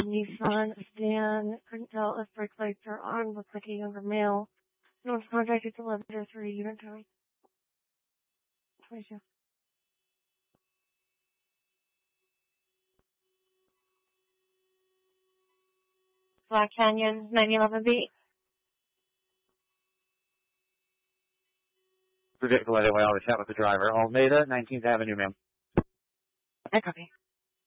Nissan sedan. Couldn't tell if brake lights are on. Looks like a younger male. No one's contacted to 1103 unit time. 22. Black Canyon, 911B. Vehicle right away, I'll chat with the driver. Almeda, 19th Avenue, ma'am. I copy.